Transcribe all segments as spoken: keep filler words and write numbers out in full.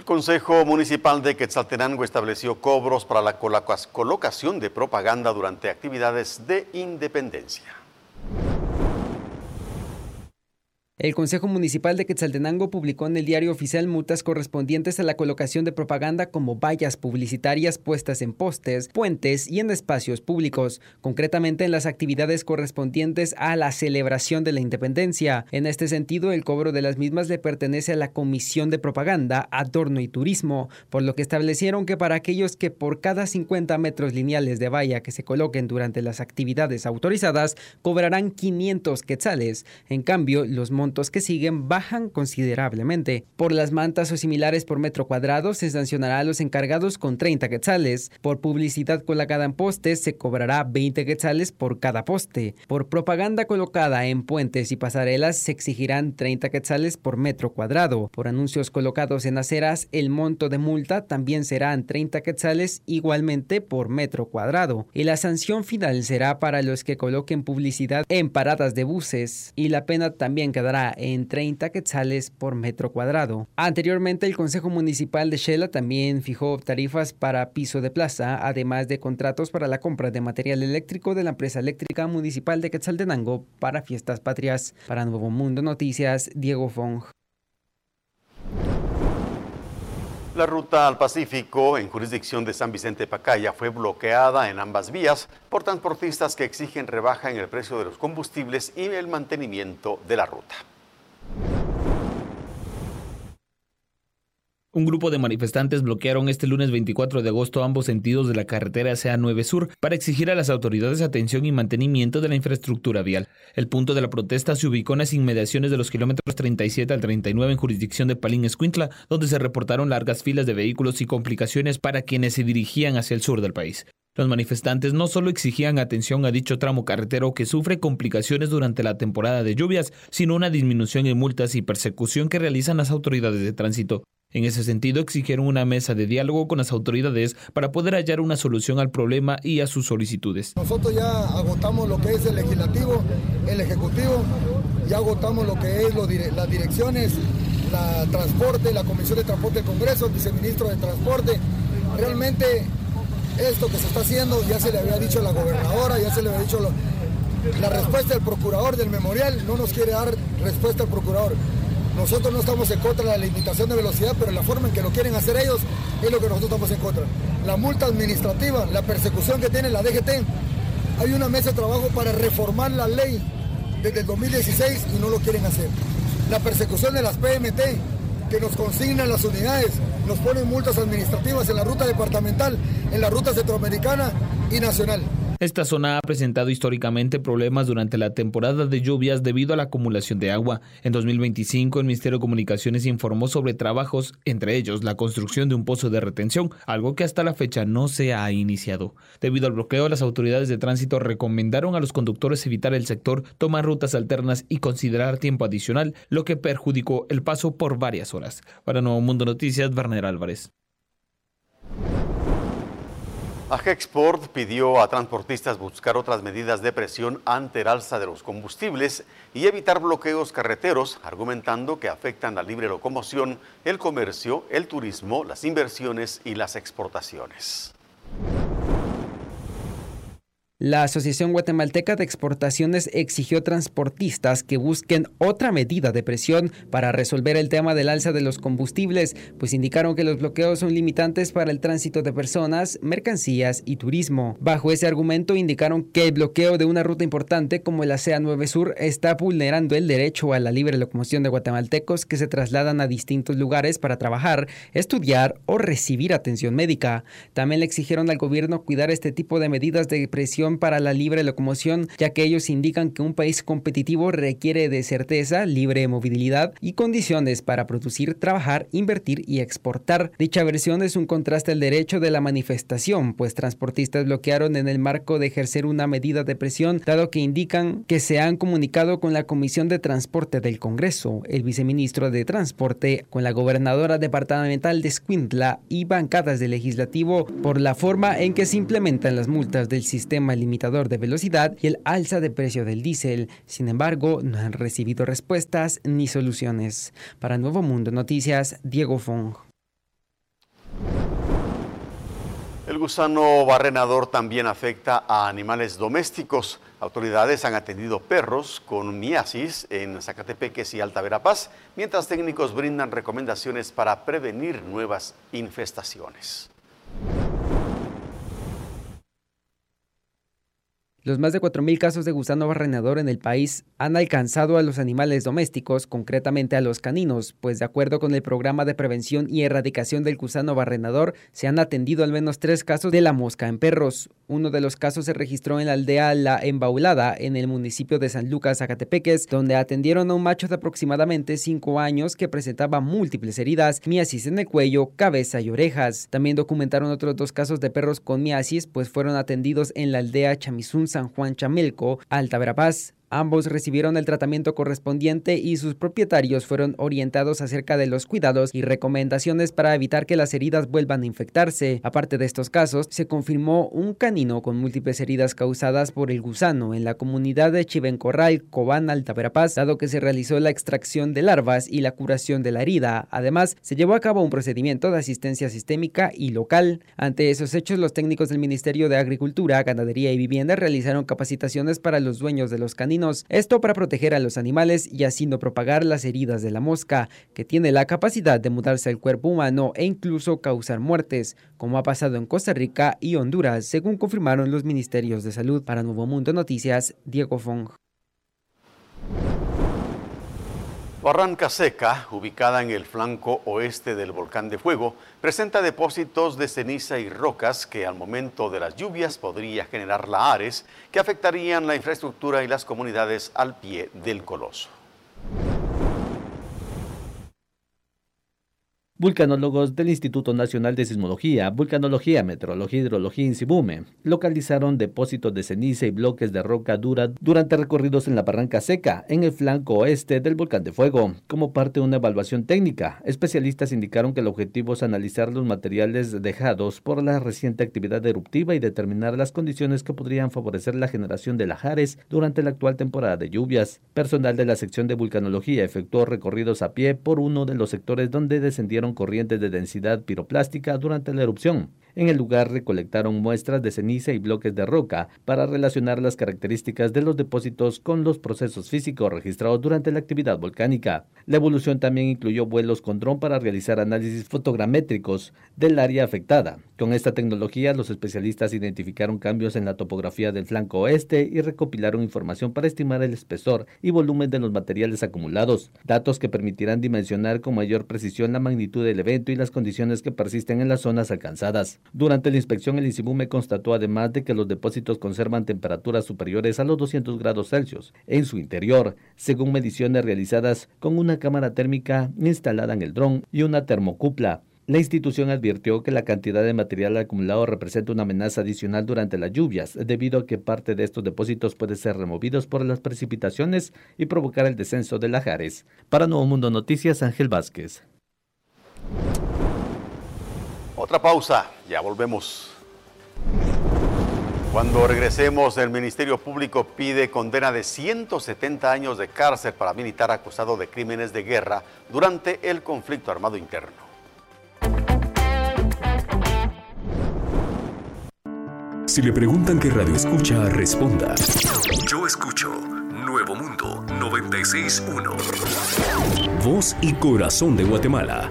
Consejo Municipal de Quetzaltenango estableció cobros para la colocación de propaganda durante actividades de independencia. El Consejo Municipal de Quetzaltenango publicó en el Diario Oficial multas correspondientes a la colocación de propaganda como vallas publicitarias puestas en postes, puentes y en espacios públicos, concretamente en las actividades correspondientes a la celebración de la independencia. En este sentido, el cobro de las mismas le pertenece a la Comisión de Propaganda, Adorno y Turismo, por lo que establecieron que para aquellos que por cada cincuenta metros lineales de valla que se coloquen durante las actividades autorizadas, cobrarán quinientos quetzales. En cambio, los montos que siguen bajan considerablemente. Por las mantas o similares por metro cuadrado se sancionará a los encargados con treinta quetzales. Por publicidad colocada en postes se cobrará veinte quetzales por cada poste. Por propaganda colocada en puentes y pasarelas se exigirán treinta quetzales por metro cuadrado. Por anuncios colocados en aceras, el monto de multa también serán treinta quetzales igualmente por metro cuadrado. Y la sanción final será para los que coloquen publicidad en paradas de buses. Y la pena también quedará en treinta quetzales por metro cuadrado. Anteriormente, el Consejo Municipal de Xela también fijó tarifas para piso de plaza, además de contratos para la compra de material eléctrico de la empresa eléctrica municipal de Quetzaltenango para fiestas patrias. Para Nuevo Mundo Noticias, Diego Fong. La ruta al Pacífico, en jurisdicción de San Vicente Pacaya, fue bloqueada en ambas vías por transportistas que exigen rebaja en el precio de los combustibles y el mantenimiento de la ruta. Un grupo de manifestantes bloquearon este lunes veinticuatro de agosto ambos sentidos de la carretera C A nueve Sur para exigir a las autoridades atención y mantenimiento de la infraestructura vial. El punto de la protesta se ubicó en las inmediaciones de los kilómetros treinta y siete al treinta y nueve en jurisdicción de Palín Escuintla, donde se reportaron largas filas de vehículos y complicaciones para quienes se dirigían hacia el sur del país. Los manifestantes no solo exigían atención a dicho tramo carretero que sufre complicaciones durante la temporada de lluvias, sino una disminución en multas y persecución que realizan las autoridades de tránsito. En ese sentido, exigieron una mesa de diálogo con las autoridades para poder hallar una solución al problema y a sus solicitudes. Nosotros ya agotamos lo que es el legislativo, el ejecutivo, ya agotamos lo que es lo dire- las direcciones, la transporte, la Comisión de Transporte del Congreso, el viceministro de Transporte. Realmente esto que se está haciendo ya se le había dicho a la gobernadora, ya se le había dicho lo, la respuesta del procurador del memorial, no nos quiere dar respuesta al procurador. Nosotros no estamos en contra de la limitación de velocidad, pero la forma en que lo quieren hacer ellos es lo que nosotros estamos en contra. La multa administrativa, la persecución que tiene la D G T, hay una mesa de trabajo para reformar la ley desde el dos mil dieciséis y no lo quieren hacer. La persecución de las P M T, que nos consignan las unidades, nos ponen multas administrativas en la ruta departamental, en la ruta centroamericana y nacional. Esta zona ha presentado históricamente problemas durante la temporada de lluvias debido a la acumulación de agua. En dos mil veinticinco, el Ministerio de Comunicaciones informó sobre trabajos, entre ellos la construcción de un pozo de retención, algo que hasta la fecha no se ha iniciado. Debido al bloqueo, las autoridades de tránsito recomendaron a los conductores evitar el sector, tomar rutas alternas y considerar tiempo adicional, lo que perjudicó el paso por varias horas. Para Nuevo Mundo Noticias, Werner Álvarez. Agexport pidió a transportistas buscar otras medidas de presión ante el alza de los combustibles y evitar bloqueos carreteros, argumentando que afectan la libre locomoción, el comercio, el turismo, las inversiones y las exportaciones. La Asociación Guatemalteca de Exportaciones exigió a transportistas que busquen otra medida de presión para resolver el tema del alza de los combustibles, pues indicaron que los bloqueos son limitantes para el tránsito de personas, mercancías y turismo. Bajo ese argumento indicaron que el bloqueo de una ruta importante como la C A nueve Sur está vulnerando el derecho a la libre locomoción de guatemaltecos que se trasladan a distintos lugares para trabajar, estudiar o recibir atención médica. También le exigieron al gobierno cuidar este tipo de medidas de presión para la libre locomoción, ya que ellos indican que un país competitivo requiere de certeza, libre movilidad y condiciones para producir, trabajar, invertir y exportar. Dicha versión es un contraste al derecho de la manifestación, pues transportistas bloquearon en el marco de ejercer una medida de presión, dado que indican que se han comunicado con la Comisión de Transporte del Congreso, el viceministro de Transporte, con la gobernadora departamental de Escuintla y bancadas del legislativo por la forma en que se implementan las multas del sistema limitador de velocidad y el alza de precio del diésel. Sin embargo, no han recibido respuestas ni soluciones. Para Nuevo Mundo Noticias, Diego Fong. El gusano barrenador también afecta a animales domésticos. Autoridades han atendido perros con miasis en Zacatepeques y Alta Verapaz, mientras técnicos brindan recomendaciones para prevenir nuevas infestaciones. Los más de cuatro mil casos de gusano barrenador en el país han alcanzado a los animales domésticos, concretamente a los caninos, pues de acuerdo con el Programa de Prevención y Erradicación del Gusano Barrenador, se han atendido al menos tres casos de la mosca en perros. Uno de los casos se registró en la aldea La Embaulada, en el municipio de San Lucas, Zacatepeques, donde atendieron a un macho de aproximadamente cinco años que presentaba múltiples heridas, miasis en el cuello, cabeza y orejas. También documentaron otros dos casos de perros con miasis, pues fueron atendidos en la aldea Chamizún, San Juan Chamelco, Alta Verapaz. Ambos recibieron el tratamiento correspondiente y sus propietarios fueron orientados acerca de los cuidados y recomendaciones para evitar que las heridas vuelvan a infectarse. Aparte de estos casos, se confirmó un canino con múltiples heridas causadas por el gusano en la comunidad de Chivencorral, Cobán, Alta Verapaz, dado que se realizó la extracción de larvas y la curación de la herida. Además, se llevó a cabo un procedimiento de asistencia sistémica y local. Ante esos hechos, los técnicos del Ministerio de Agricultura, Ganadería y Vivienda realizaron capacitaciones para los dueños de los caninos. Esto para proteger a los animales y así no propagar las heridas de la mosca, que tiene la capacidad de mudarse al cuerpo humano e incluso causar muertes, como ha pasado en Costa Rica y Honduras, según confirmaron los ministerios de salud. Para Nuevo Mundo Noticias, Diego Fong. Barranca Seca, ubicada en el flanco oeste del Volcán de Fuego, presenta depósitos de ceniza y rocas que al momento de las lluvias podría generar lahares que afectarían la infraestructura y las comunidades al pie del coloso. Vulcanólogos del Instituto Nacional de Sismología, Vulcanología, Meteorología y Hidrología INSIBUME localizaron depósitos de ceniza y bloques de roca dura durante recorridos en la Barranca Seca, en el flanco oeste del Volcán de Fuego. Como parte de una evaluación técnica, especialistas indicaron que el objetivo es analizar los materiales dejados por la reciente actividad eruptiva y determinar las condiciones que podrían favorecer la generación de lahares durante la actual temporada de lluvias. Personal de la sección de vulcanología efectuó recorridos a pie por uno de los sectores donde descendieron corrientes de densidad piroplástica durante la erupción. En el lugar recolectaron muestras de ceniza y bloques de roca para relacionar las características de los depósitos con los procesos físicos registrados durante la actividad volcánica. La evolución también incluyó vuelos con dron para realizar análisis fotogramétricos del área afectada. Con esta tecnología, los especialistas identificaron cambios en la topografía del flanco oeste y recopilaron información para estimar el espesor y volumen de los materiales acumulados, datos que permitirán dimensionar con mayor precisión la magnitud del evento y las condiciones que persisten en las zonas alcanzadas. Durante la inspección, el INSIBUME constató además de que los depósitos conservan temperaturas superiores a los doscientos grados Celsius en su interior, según mediciones realizadas con una cámara térmica instalada en el dron y una termocupla. La institución advirtió que la cantidad de material acumulado representa una amenaza adicional durante las lluvias, debido a que parte de estos depósitos puede ser removidos por las precipitaciones y provocar el descenso de lahares. Para Nuevo Mundo Noticias, Ángel Vázquez. Otra pausa, ya volvemos. Cuando regresemos, el Ministerio Público pide condena de ciento setenta años de cárcel para militar acusado de crímenes de guerra durante el conflicto armado interno. Si le preguntan qué radio escucha, responda. Yo escucho Nuevo Mundo noventa y seis punto uno. Voz y corazón de Guatemala.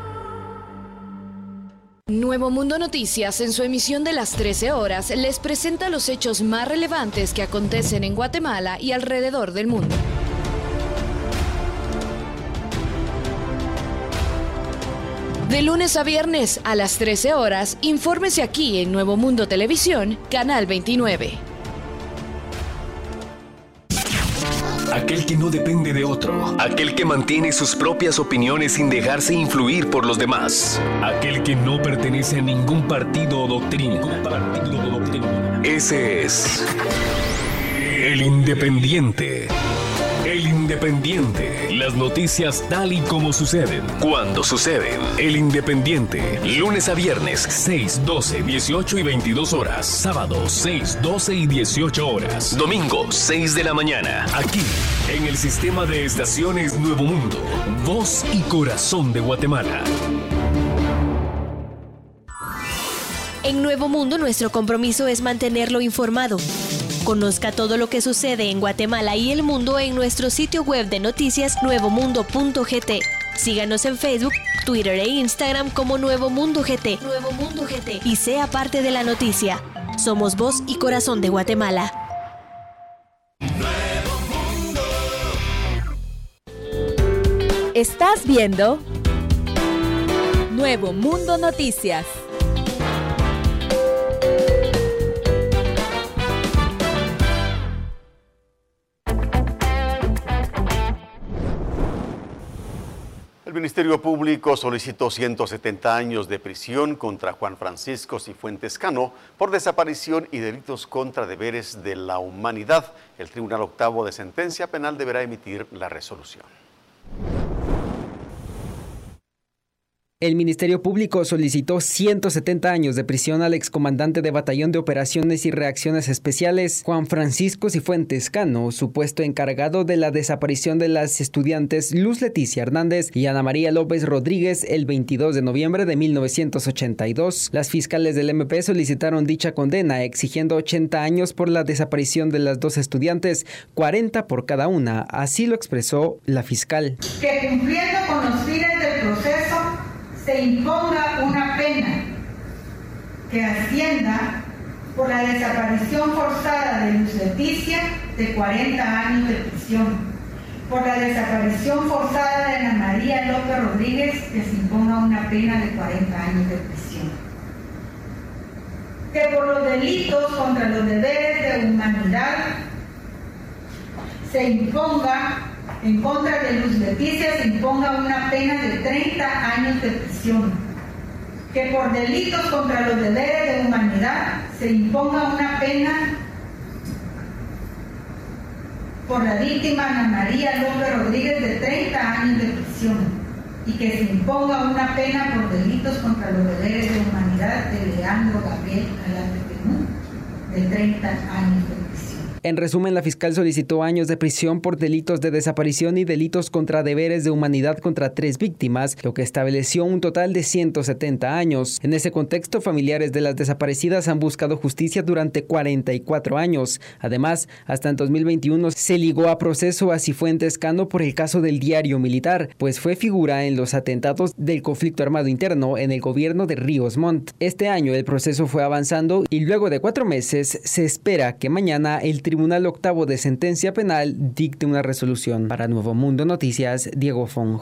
Nuevo Mundo Noticias, en su emisión de las trece horas, les presenta los hechos más relevantes que acontecen en Guatemala y alrededor del mundo. De lunes a viernes a las trece horas, infórmese aquí en Nuevo Mundo Televisión, Canal veintinueve. Aquel que no depende de otro, aquel que mantiene sus propias opiniones sin dejarse influir por los demás, aquel que no pertenece a ningún partido o doctrina. Partido o doctrina. Ese es el Independiente. El Independiente. Las noticias tal y como suceden, cuando suceden. El Independiente. Lunes a viernes, seis, doce, dieciocho y veintidós horas. Sábado, seis, doce y dieciocho horas. Domingo, seis de la mañana. Aquí, en el sistema de estaciones Nuevo Mundo. Voz y corazón de Guatemala. En Nuevo Mundo, nuestro compromiso es mantenerlo informado. Conozca todo lo que sucede en Guatemala y el mundo en nuestro sitio web de noticias nuevo mundo punto g t. Síganos en Facebook, Twitter e Instagram como Nuevo Mundo G T. Nuevo Mundo G T. Y sea parte de la noticia. Somos voz y corazón de Guatemala. Estás viendo Nuevo Mundo Noticias. El Ministerio Público solicitó ciento setenta años de prisión contra Juan Francisco Cifuentes Cano por desaparición y delitos contra deberes de la humanidad. El Tribunal Octavo de Sentencia Penal deberá emitir la resolución. El Ministerio Público solicitó ciento setenta años de prisión al excomandante de Batallón de Operaciones y Reacciones Especiales, Juan Francisco Cifuentes Cano, supuesto encargado de la desaparición de las estudiantes Luz Leticia Hernández y Ana María López Rodríguez el veintidós de noviembre de mil novecientos ochenta y dos. Las fiscales del M P solicitaron dicha condena, exigiendo ochenta años por la desaparición de las dos estudiantes, cuarenta por cada una. Así lo expresó la fiscal. Que cumpliendo con los fines del proceso, se imponga una pena que ascienda por la desaparición forzada de Luz Leticia de cuarenta años de prisión, por la desaparición forzada de Ana María López Rodríguez que se imponga una pena de cuarenta años de prisión, que por los delitos contra los deberes de humanidad se imponga en contra de Luz Leticia se imponga una pena de treinta años de prisión, que por delitos contra los deberes de humanidad se imponga una pena por la víctima Ana María López Rodríguez de treinta años de prisión y que se imponga una pena por delitos contra los deberes de humanidad de Leandro Gabriel Galante Penú de treinta años de prisión. En resumen, la fiscal solicitó años de prisión por delitos de desaparición y delitos contra deberes de humanidad contra tres víctimas, lo que estableció un total de ciento setenta años. En ese contexto, familiares de las desaparecidas han buscado justicia durante cuarenta y cuatro años. Además, hasta en dos mil veintiuno se ligó a proceso a Cifuentes Cano por el caso del diario militar, pues fue figura en los atentados del conflicto armado interno en el gobierno de Ríos Montt. Este año el proceso fue avanzando y luego de cuatro meses se espera que mañana el Tribunal Octavo de Sentencia Penal dicte una resolución. Para Nuevo Mundo Noticias, Diego Fong.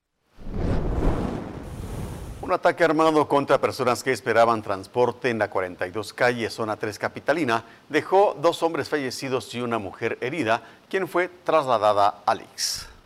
Un ataque armado contra personas que esperaban transporte en la cuarenta y dos calle, zona tres capitalina, dejó dos hombres fallecidos y una mujer herida, quien fue trasladada al I C S.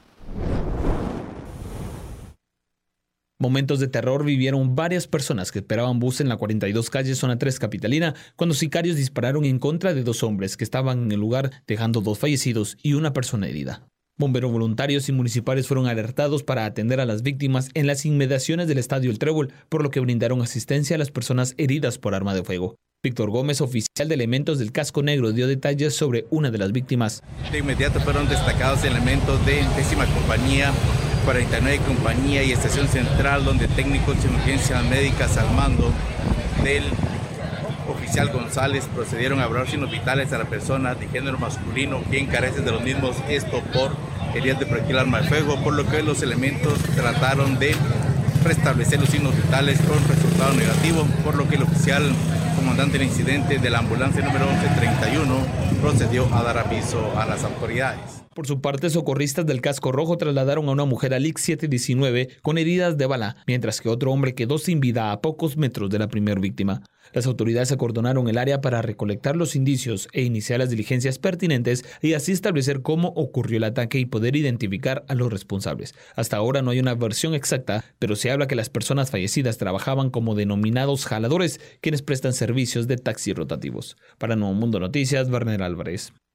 Momentos de terror vivieron varias personas que esperaban bus en la cuarenta y dos calle, zona tres capitalina, cuando sicarios dispararon en contra de dos hombres que estaban en el lugar, dejando dos fallecidos y una persona herida. Bomberos voluntarios y municipales fueron alertados para atender a las víctimas en las inmediaciones del Estadio El Trébol, por lo que brindaron asistencia a las personas heridas por arma de fuego. Víctor Gómez, oficial de elementos del Casco Negro, dio detalles sobre una de las víctimas. De inmediato fueron destacados elementos de décima compañía, cuarenta y nueve compañía y estación central, donde técnicos de emergencias médicas al mando del oficial González procedieron a evaluar signos vitales a la persona de género masculino, quien carece de los mismos, esto por heridas de proyectil arma de fuego, por lo que los elementos trataron de restablecer los signos vitales con resultado negativo, por lo que el oficial comandante del incidente de la ambulancia número once treinta y uno procedió a dar aviso a las autoridades. Por su parte, socorristas del Casco Rojo trasladaron a una mujer al I C S siete diecinueve con heridas de bala, mientras que otro hombre quedó sin vida a pocos metros de la primera víctima. Las autoridades acordonaron el área para recolectar los indicios e iniciar las diligencias pertinentes y así establecer cómo ocurrió el ataque y poder identificar a los responsables. Hasta ahora no hay una versión exacta, pero se habla que las personas fallecidas trabajaban como denominados jaladores, quienes prestan servicios de taxis rotativos. Para Nuevo Mundo Noticias, Werner Álvarez.